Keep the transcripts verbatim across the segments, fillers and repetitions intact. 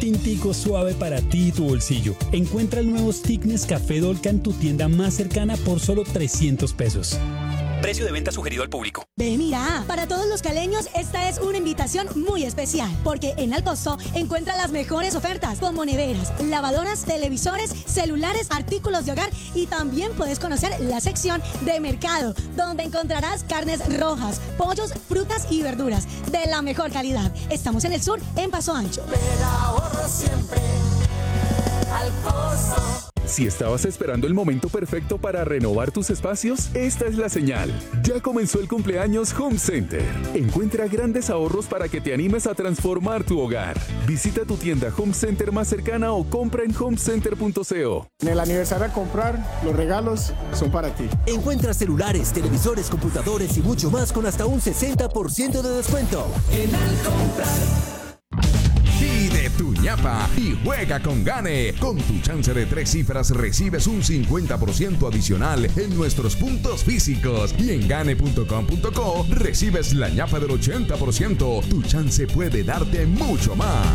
tintico suave para ti y tu bolsillo. Encuentra el nuevo stick Nescafé Dolca en tu tienda más cercana por solo trescientos pesos. Precio de venta sugerido al público. Ve, mira, para todos los caleños esta es una invitación muy especial, porque en Alcosto encuentra las mejores ofertas como neveras, lavadoras, televisores, celulares, artículos de hogar y también puedes conocer la sección de mercado, donde encontrarás carnes rojas, pollos, frutas y verduras de la mejor calidad. Estamos en el sur, en Paso Ancho. Pero ahorro siempre, Alcosto. Si estabas esperando el momento perfecto para renovar tus espacios, esta es la señal. Ya comenzó el cumpleaños Home Center. Encuentra grandes ahorros para que te animes a transformar tu hogar. Visita tu tienda Home Center más cercana o compra en home center punto co. En el aniversario al comprar, los regalos son para ti. Encuentra celulares, televisores, computadores y mucho más con hasta un sesenta por ciento de descuento. En Al Comprar. Pide tu ñapa y juega con Gane. Con tu chance de tres cifras recibes un cincuenta por ciento adicional en nuestros puntos físicos. Y en gane punto com punto co recibes la ñapa del ochenta por ciento. Tu chance puede darte mucho más.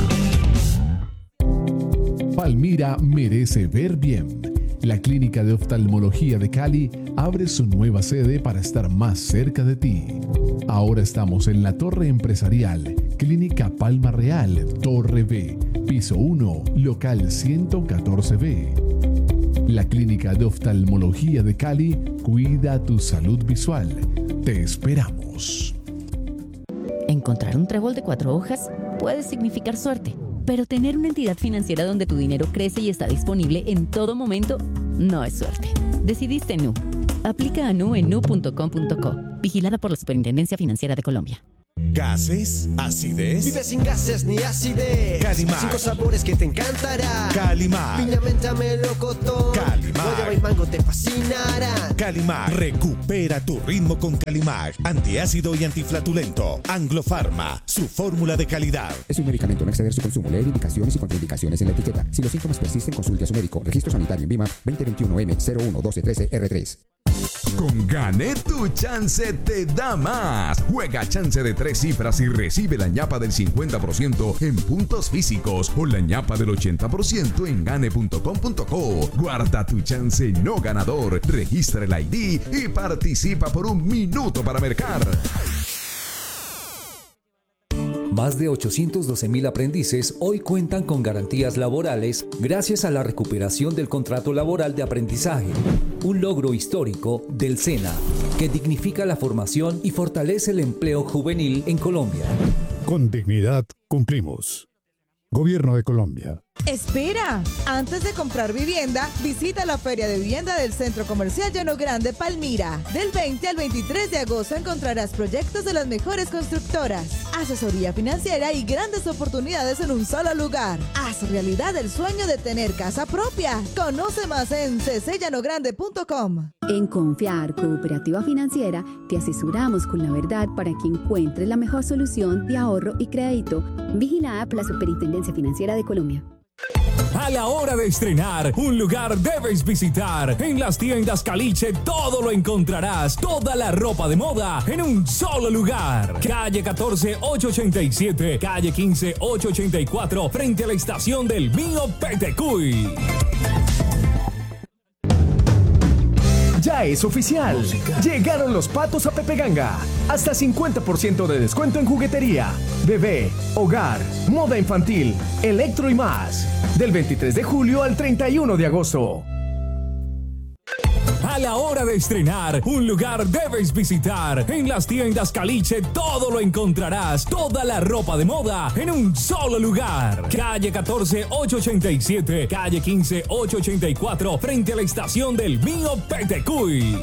Palmira merece ver bien. La Clínica de Oftalmología de Cali abre su nueva sede para estar más cerca de ti. Ahora estamos en la Torre Empresarial, Clínica Palma Real, Torre B, piso uno, local ciento catorce B. La Clínica de Oftalmología de Cali cuida tu salud visual. Te esperamos. Encontrar un trébol de cuatro hojas puede significar suerte, pero tener una entidad financiera donde tu dinero crece y está disponible en todo momento no es suerte. Decidiste Nu. Aplica a Nu en nu punto com punto co. Vigilada por la Superintendencia Financiera de Colombia. ¿Gases? ¿Acidez? Vive sin gases ni acidez. Calimar. Cinco sabores que te encantarán. Calimar. Piña, menta, melocotón. Calimar. Guayaba y mango te fascinarán. Calimar. Recupera tu ritmo con Calimar. Antiácido y antiflatulento. Anglo Pharma. Su fórmula de calidad. Es un medicamento, no exceder su consumo. Leer indicaciones y contraindicaciones en la etiqueta. Si los síntomas persisten, consulte a su médico. Registro sanitario en VIMA veinte veintiuno M cero uno doce trece R tres. Con Gane tu chance te da más. Juega chance de tres cifras y recibe la ñapa del cincuenta por ciento en puntos físicos o la ñapa del ochenta por ciento en gane punto com punto co. Guarda tu chance no ganador. Registra el I D y participa por un minuto para mercar. Más de ochocientos doce mil aprendices hoy cuentan con garantías laborales gracias a la recuperación del contrato laboral de aprendizaje, un logro histórico del SENA que dignifica la formación y fortalece el empleo juvenil en Colombia. Con dignidad cumplimos. Gobierno de Colombia. Espera, antes de comprar vivienda, visita la Feria de Vivienda del Centro Comercial Llano Grande Palmira. Del veinte al veintitrés de agosto encontrarás proyectos de las mejores constructoras, asesoría financiera y grandes oportunidades en un solo lugar. Haz realidad el sueño de tener casa propia. Conoce más en c c llano grande punto com. En Confiar Cooperativa Financiera te asesoramos con la verdad para que encuentres la mejor solución de ahorro y crédito. Vigilada por la Superintendencia Financiera de Colombia. A la hora de estrenar, un lugar debes visitar. En las tiendas Caliche todo lo encontrarás. Toda la ropa de moda en un solo lugar. Calle catorce ochocientos ochenta y siete, calle quince ochocientos ochenta y cuatro, frente a la estación del Mío Petecuy. Ya es oficial. Llegaron los patos a Pepe Ganga. Hasta cincuenta por ciento de descuento en juguetería, bebé, hogar, moda infantil, electro y más. Del veintitrés de julio al treinta y uno de agosto. A la hora de estrenar, un lugar debes visitar. En las tiendas Caliche todo lo encontrarás. Toda la ropa de moda en un solo lugar. Calle catorce ochocientos ochenta y siete, calle quince ochocientos ochenta y cuatro, frente a la estación del Mío Petecuy.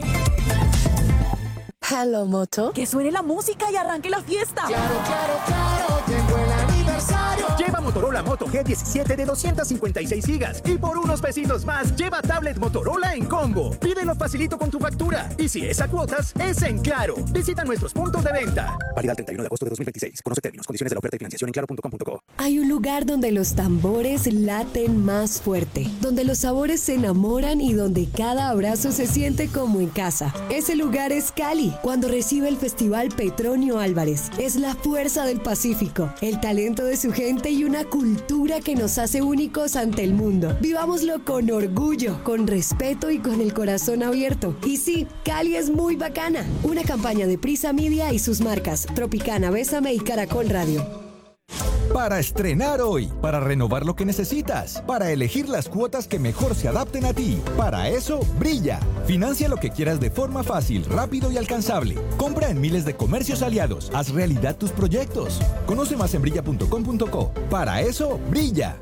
Hello, Moto. Que suene la música y arranque la fiesta. Claro, claro, claro, llegó el aniversario. Lleva Motorola Moto G diecisiete de doscientos cincuenta y seis gigas y por unos pesitos más lleva tablet Motorola en combo. Pídelo facilito con tu factura y si es a cuotas, es en Claro. Visita nuestros puntos de venta. Válida el treinta y uno de agosto de dos mil veintiséis. Conoce términos, condiciones de la oferta y financiación en claro punto com punto co. Hay un lugar donde los tambores laten más fuerte, donde los sabores se enamoran y donde cada abrazo se siente como en casa. Ese lugar es Cali. Cuando recibe el Festival Petronio Álvarez, es la fuerza del Pacífico, el talento de su gente y una una cultura que nos hace únicos ante el mundo. Vivámoslo con orgullo, con respeto y con el corazón abierto. Y sí, Cali es muy bacana. Una campaña de Prisa Media y sus marcas Tropicana, Bésame y Caracol Radio. Para estrenar hoy, para renovar lo que necesitas, para elegir las cuotas que mejor se adapten a ti. Para eso, Brilla. Financia lo que quieras de forma fácil, rápido y alcanzable. Compra en miles de comercios aliados. Haz realidad tus proyectos. Conoce más en brilla punto com punto co. Para eso, Brilla.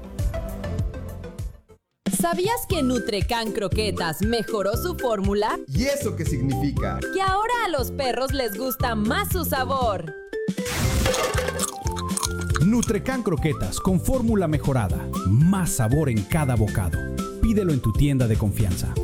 ¿Sabías que Nutrecan Croquetas mejoró su fórmula? ¿Y eso qué significa? Que ahora a los perros les gusta más su sabor. Nutrecan Croquetas con fórmula mejorada. Más sabor en cada bocado. Pídelo en tu tienda de confianza.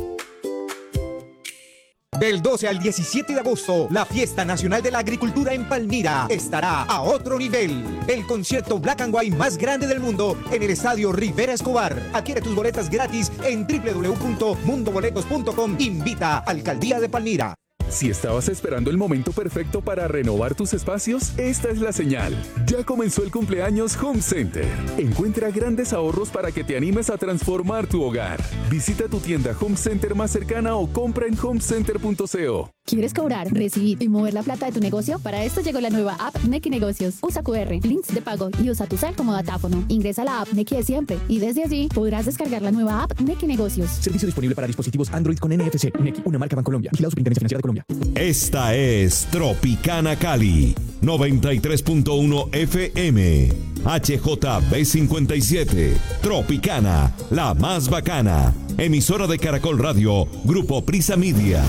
Del doce al diecisiete de agosto, la Fiesta Nacional de la Agricultura en Palmira estará a otro nivel. El concierto Black and White más grande del mundo en el Estadio Rivera Escobar. Adquiere tus boletas gratis en doble u doble u doble u punto mundo boletos punto com. Invita Alcaldía de Palmira. Si estabas esperando el momento perfecto para renovar tus espacios, esta es la señal. Ya comenzó el cumpleaños Home Center. Encuentra grandes ahorros para que te animes a transformar tu hogar. Visita tu tienda Home Center más cercana o compra en home center punto co. ¿Quieres cobrar, recibir y mover la plata de tu negocio? Para esto llegó la nueva app Nequi Negocios. Usa cu erre, links de pago y usa tu cel como datáfono. Ingresa a la app Nequi de siempre y desde allí podrás descargar la nueva app Nequi Negocios. Servicio disponible para dispositivos Android con N F C. Nequi, una marca Bancolombia. Vigilado Superintendencia Financiera de Colombia. Esta es Tropicana Cali, noventa y tres punto uno F M, H J B cincuenta y siete, Tropicana, la más bacana, emisora de Caracol Radio, Grupo Prisa Media.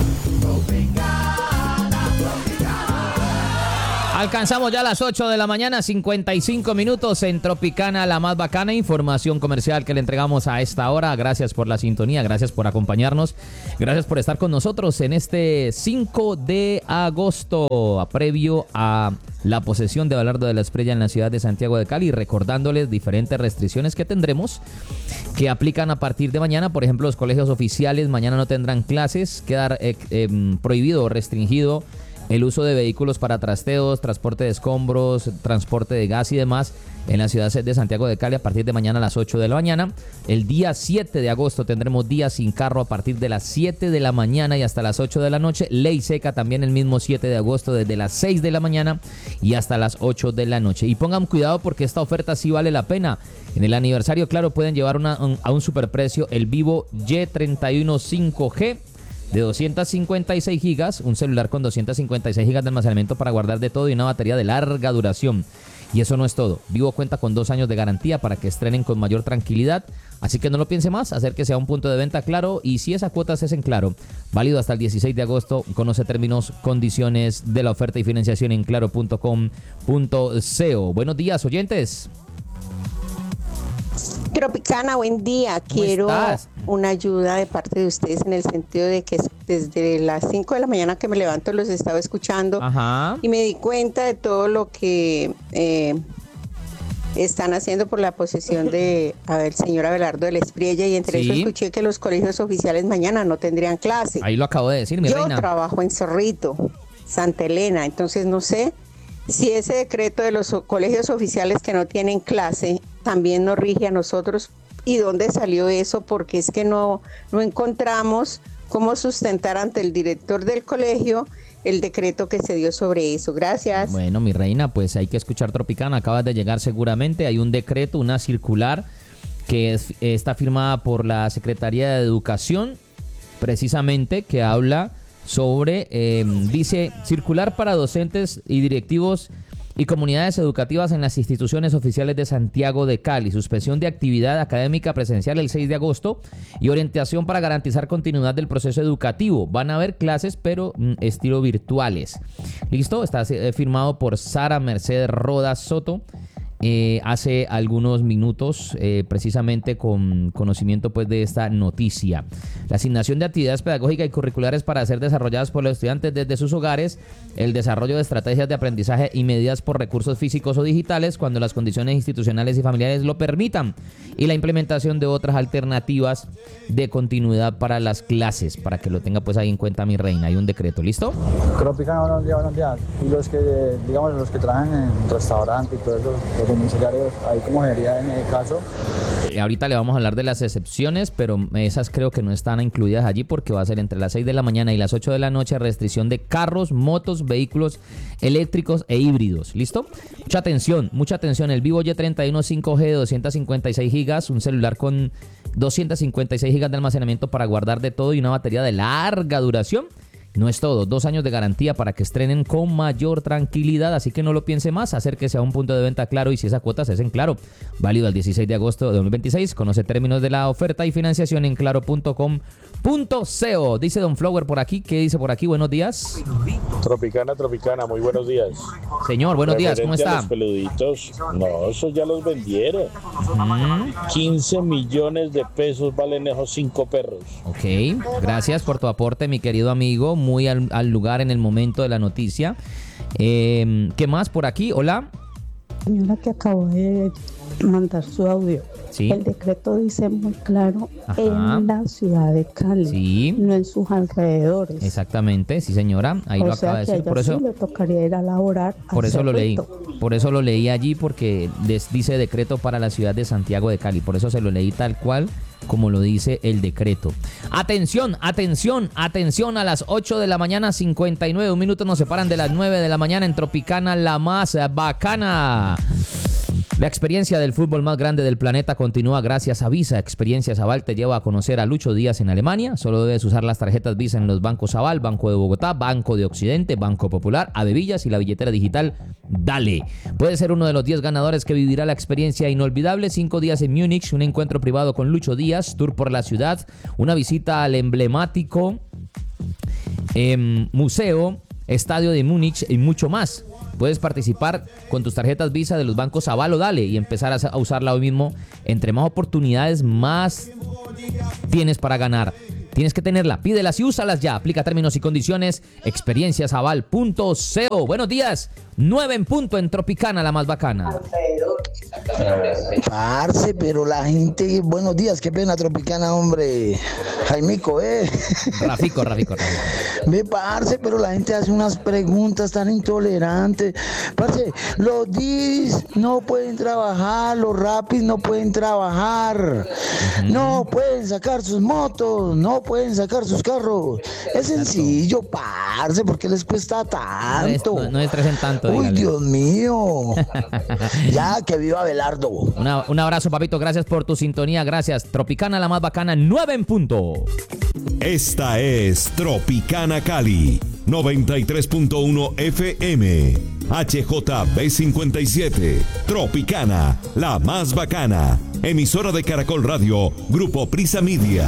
Alcanzamos ya las ocho de la mañana, cincuenta y cinco minutos en Tropicana, la más bacana. Información comercial que le entregamos a esta hora. Gracias por la sintonía, gracias por acompañarnos, gracias por estar con nosotros en este cinco de agosto, previo a la posesión de Abelardo de la Espriella en la ciudad de Santiago de Cali, recordándoles diferentes restricciones que tendremos, que aplican a partir de mañana. Por ejemplo, los colegios oficiales mañana no tendrán clases, quedar eh, eh, prohibido o restringido el uso de vehículos para trasteos, transporte de escombros, transporte de gas y demás en la ciudad de Santiago de Cali a partir de mañana a las ocho de la mañana. El día siete de agosto tendremos día sin carro a partir de las siete de la mañana y hasta las ocho de la noche. Ley seca también el mismo siete de agosto desde las seis de la mañana y hasta las ocho de la noche. Y pongan cuidado porque esta oferta sí vale la pena. En el aniversario, claro, pueden llevar una, un, a un superprecio el Vivo Y treinta y uno cinco G de doscientos cincuenta y seis gigas, un celular con doscientos cincuenta y seis gigas de almacenamiento para guardar de todo y una batería de larga duración. Y eso no es todo. Vivo cuenta con dos años de garantía para que estrenen con mayor tranquilidad. Así que no lo piense más, acérquese a un punto de venta Claro y si esa cuota es en Claro, válido hasta el dieciséis de agosto. Conoce términos, condiciones de la oferta y financiación en claro punto com punto co. Buenos días, oyentes. Tropicana, buen día. Quiero estás? una ayuda de parte de ustedes en el sentido de que desde las cinco de la mañana que me levanto los estaba escuchando. Ajá. Y me di cuenta de todo lo que eh, están haciendo por la posesión de a ver, el señor Abelardo de la Espriella, y entre sí. eso escuché que los colegios oficiales mañana no tendrían clase. Ahí lo acabo de decir, mi Yo reina. Yo trabajo en Zorrito, Santa Elena, entonces no sé si ese decreto de los colegios oficiales que no tienen clase también nos rige a nosotros y dónde salió eso, porque es que no, no encontramos cómo sustentar ante el director del colegio el decreto que se dio sobre eso. Gracias. Bueno, mi reina, pues hay que escuchar Tropicana, acabas de llegar seguramente, hay un decreto, una circular que es, está firmada por la Secretaría de Educación, precisamente, que habla sobre, eh, dice, circular para docentes y directivos y comunidades educativas en las instituciones oficiales de Santiago de Cali, suspensión de actividad académica presencial el seis de agosto y orientación para garantizar continuidad del proceso educativo. Van a haber clases, pero mm, estilo virtuales. ¿Listo? Está eh, firmado por Sara Mercedes Rodas Soto. Eh, hace algunos minutos, eh, precisamente con conocimiento pues de esta noticia. La asignación de actividades pedagógicas y curriculares para ser desarrolladas por los estudiantes desde sus hogares, el desarrollo de estrategias de aprendizaje y medidas por recursos físicos o digitales cuando las condiciones institucionales y familiares lo permitan, y la implementación de otras alternativas de continuidad para las clases, para que lo tenga pues ahí en cuenta, mi reina. Hay un decreto, ¿listo? Tropicana, buenos días, buenos días. Y los que, digamos, los que trabajan en restaurante y todo eso, comisarios, ahí cómo sería en el caso. Eh, ahorita le vamos a hablar de las excepciones, pero esas creo que no están incluidas allí porque va a ser entre las seis de la mañana y las ocho de la noche restricción de carros, motos, vehículos eléctricos e híbridos. ¿Listo? Mucha atención, mucha atención. El Vivo Y treinta y uno cinco G de doscientos cincuenta y seis gigas, un celular con doscientos cincuenta y seis gigas de almacenamiento para guardar de todo y una batería de larga duración. No es todo, dos años de garantía para que estrenen con mayor tranquilidad, así que no lo piense más, acérquese a un punto de venta Claro y si esa cuota se hace en Claro. Válido al dieciséis de agosto de dos mil veintiséis, conoce términos de la oferta y financiación en claro punto com punto co. Dice Don Flower por aquí, ¿qué dice por aquí? Buenos días. Tropicana, Tropicana, muy buenos días. Señor, buenos días, ¿cómo Referente a está? Los peluditos, no, esos ya los vendieron. Mm. quince millones de pesos valen esos cinco perros. Ok, gracias por tu aporte, mi querido amigo, muy al, al lugar en el momento de la noticia. Eh, ¿Qué más por aquí? Hola. Señora que acabó de mandar su audio. Sí. El decreto dice muy claro Ajá. en la ciudad de Cali, Sí. no en sus alrededores. Exactamente, sí señora, ahí o lo sea acaba de que decir. a Por ella eso, sí le tocaría ir a laborar. por eso lo leí. Cerrito. Por eso lo leí allí porque les dice decreto para la ciudad de Santiago de Cali. Por eso se lo leí tal cual como lo dice el decreto. Atención, atención, atención a las ocho de la mañana, cincuenta y nueve minutos nos separan de las nueve de la mañana en Tropicana, la más bacana. La experiencia del fútbol más grande del planeta continúa gracias a Visa. Experiencias Aval te lleva a conocer a Lucho Díaz en Alemania. Solo debes usar las tarjetas Visa en los bancos Aval, Banco de Bogotá, Banco de Occidente, Banco Popular, Avevillas y la billetera digital Dale. Puedes ser uno de los diez ganadores que vivirá la experiencia inolvidable. Cinco días en Múnich, un encuentro privado con Lucho Díaz, tour por la ciudad, una visita al emblemático eh, museo, estadio de Múnich y mucho más. Puedes participar con tus tarjetas Visa de los bancos Aval o Dale y empezar a usarla hoy mismo. Entre más oportunidades, más tienes para ganar. Tienes que tenerla, pídelas y úsalas ya. Aplica términos y condiciones. experiencias aval punto co. Buenos días, nueve en punto en Tropicana, la más bacana. Parce, pero la gente, buenos días, qué pena Tropicana, hombre. Jaimico, eh. Rafico, Rafico, Rafico. Ve, parce, pero la gente hace unas preguntas tan intolerantes. Parce, los D I S no pueden trabajar, los rapis no pueden trabajar, uh-huh. no pueden sacar sus motos, no pueden sacar sus carros. Es sencillo, parce, ¿por qué les cuesta tanto? No, no, no estresen tanto. Uy, dígale. Dios mío. Ya, que viva Abelardo. Una, un abrazo, papito, gracias por tu sintonía, gracias. Tropicana, la más bacana, nueve en punto. Esta es Tropicana Cali, noventa y tres punto uno F M, H J B cincuenta y siete, Tropicana, la más bacana, emisora de Caracol Radio, Grupo Prisa Media.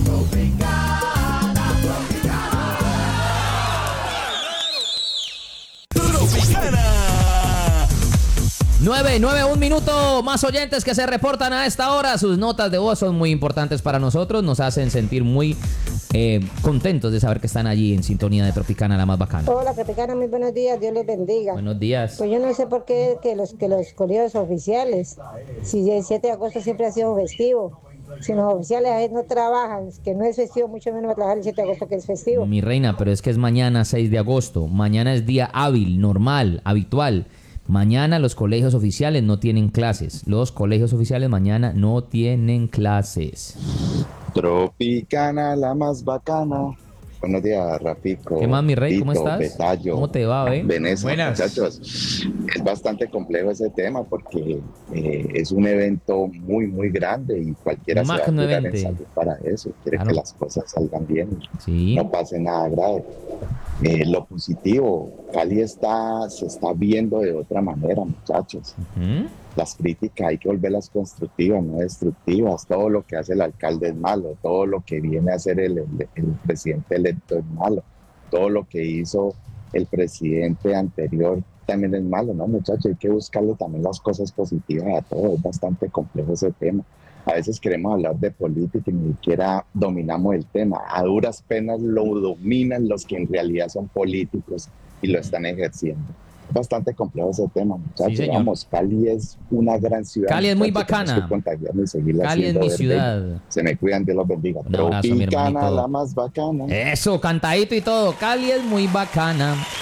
nueve, nueve, un minuto, más oyentes que se reportan a esta hora. Sus notas de voz son muy importantes para nosotros, nos hacen sentir muy eh, contentos de saber que están allí en sintonía de Tropicana, la más bacana. Hola, Tropicana, muy buenos días, Dios les bendiga. Buenos días. Pues yo no sé por qué que los, que los colegios oficiales, si el siete de agosto siempre ha sido festivo, si los oficiales a veces no trabajan, que no es festivo, mucho menos va a trabajar el siete de agosto que es festivo. Mi reina, pero es que es mañana seis de agosto, mañana es día hábil, normal, habitual. Mañana los colegios oficiales no tienen clases. Los colegios oficiales mañana no tienen clases. Tropicana, la más bacana. Buenos días, Rafico. ¿Qué más, mi rey? Tito, ¿Cómo estás? Betallo, ¿Cómo te va, eh? Venecia, Buenas. muchachos. Es bastante complejo ese tema porque eh, es un evento muy, muy grande y cualquiera se va a curar en salud para eso. Quiere claro. que las cosas salgan bien, sí. no pase nada grave. Eh, lo positivo, Cali está, se está viendo de otra manera, muchachos. Uh-huh. Las críticas hay que volverlas constructivas, no destructivas. Todo lo que hace el alcalde es malo, todo lo que viene a hacer el, el, el presidente electo es malo, todo lo que hizo el presidente anterior también es malo, ¿no, muchachos? Hay que buscarle también las cosas positivas a todo, es bastante complejo ese tema. A veces queremos hablar de política y ni siquiera dominamos el tema. A duras penas lo dominan los que en realidad son políticos y lo están ejerciendo. Es bastante complejo ese tema, muchachos. Sí, vamos, Cali es una gran ciudad. Cali es muy bacana. Cali es mi ciudad. Bien. Se me cuidan, Dios los bendiga. Tropicana, la más bacana. Eso, cantadito y todo. Cali es muy bacana.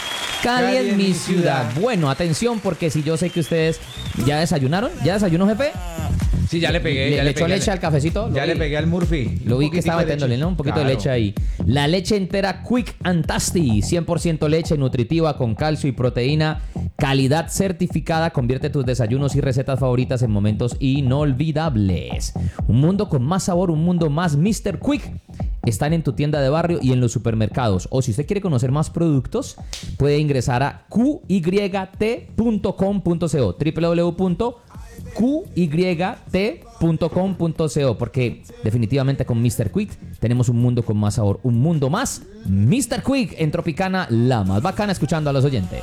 Cali es mi ciudad. Bueno, atención, porque si yo sé que ustedes ya desayunaron, ¿ya desayunó, jefe? Sí, ya le pegué. ¿Le, ya le le echó pegué, leche al cafecito? Ya le pegué al Murphy. Lo vi que estaba metiéndole, ¿no? Un poquito claro. de leche ahí. La leche entera Quick and Tasty. cien por ciento leche nutritiva con calcio y proteína. Calidad certificada. Convierte tus desayunos y recetas favoritas en momentos inolvidables. Un mundo con más sabor, un mundo más mister Quick. Están en tu tienda de barrio y en los supermercados. O si usted quiere conocer más productos, puede ingresar a q y t punto com punto co, doble u doble u doble u punto q y t punto com punto co, porque definitivamente con mister Quick tenemos un mundo con más sabor, un mundo más mister Quick en Tropicana, la más bacana, escuchando a los oyentes.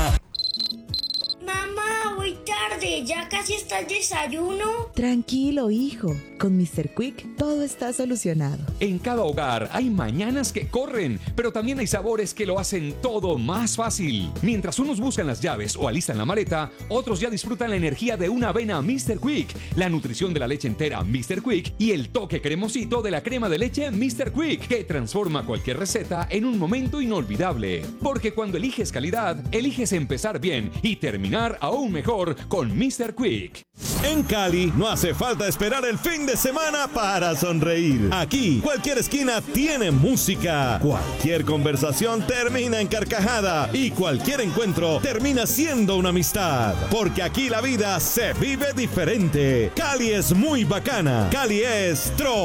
Mamá, voy tarde, ya casi está el desayuno. Tranquilo, hijo. Con mister Quick todo está solucionado. En cada hogar hay mañanas que corren, pero también hay sabores que lo hacen todo más fácil. Mientras unos buscan las llaves o alistan la maleta, otros ya disfrutan la energía de una avena mister Quick, la nutrición de la leche entera mister Quick y el toque cremosito de la crema de leche mister Quick, que transforma cualquier receta en un momento inolvidable. Porque cuando eliges calidad, eliges empezar bien y terminar aún mejor con mister Quick. En Cali no hace falta esperar el fin de semana para sonreír. Aquí, cualquier esquina tiene música. Cualquier conversación termina en carcajada y cualquier encuentro termina siendo una amistad. Porque aquí la vida se vive diferente. Cali es muy bacana. Cali es Trop.